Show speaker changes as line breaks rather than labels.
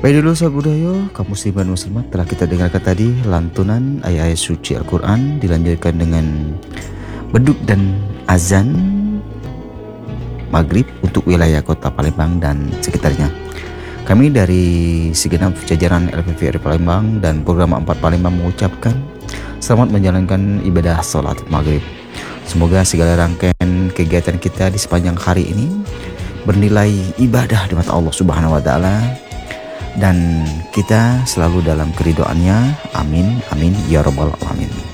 Baik dulu sahabat budaya, kaum muslimin dan muslimat, telah kita dengarkan tadi lantunan ayat-ayat suci Al-Quran dilanjutkan dengan beduk dan azan maghrib untuk wilayah kota Palembang dan sekitarnya. Kami dari segenap jajaran LPVRI Palembang dan program 4 Palembang mengucapkan selamat menjalankan ibadah sholat maghrib. Semoga segala rangkaian kegiatan kita di sepanjang hari ini bernilai ibadah di mata Allah Subhanahu wa Ta'ala, dan kita selalu dalam keridhaannya. Amin, amin, ya rabbal alamin.